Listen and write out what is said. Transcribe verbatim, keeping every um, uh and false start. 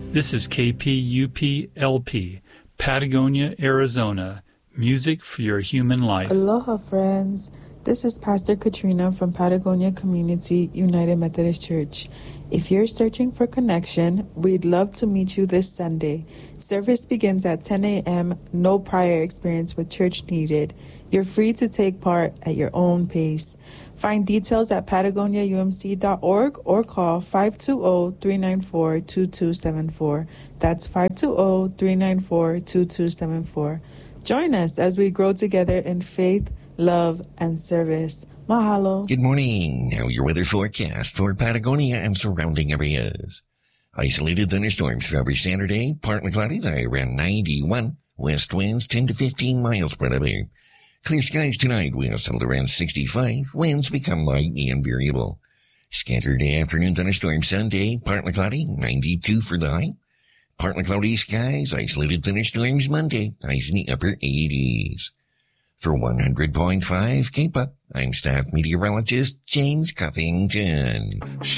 This is K P U P L P, Patagonia, Arizona. Music for your human life. Aloha, friends. This is Pastor Katrina from Patagonia Community United Methodist Church. If you're searching for connection, we'd love to meet you this Sunday. Service begins at ten a.m., no prior experience with church needed. You're free to take part at your own pace. Find details at patagonia u m c dot org or call five two zero, three nine four, two two seven four. That's five two zero, three nine four, two two seven four. Join us as we grow together in faith, love, and service. Mahalo. Good morning. Now your weather forecast for Patagonia and surrounding areas. Isolated thunderstorms for every Saturday. Partly cloudy, high around ninety-one. West winds ten to fifteen miles per hour. Clear skies tonight. Winds settle around sixty-five. Winds become light and variable. Scattered afternoon thunderstorms Sunday. Partly cloudy, ninety-two for the high. Partly cloudy skies. Isolated thunderstorms Monday. Highs in the upper eighties. For one hundred point five K P O P, I'm staff meteorologist James Cuffington.